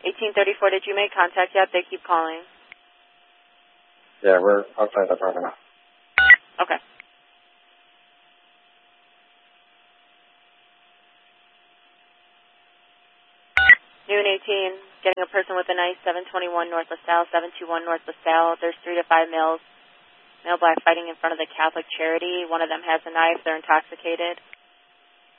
1834, did you make contact yet? They keep calling. Yeah, we're outside the apartment now. Okay. Noon 18, getting a person with a knife, 721 North LaSalle, 721 North LaSalle. There's 3 to 5 male black fighting in front of the Catholic Charity. One of them has a knife. They're intoxicated.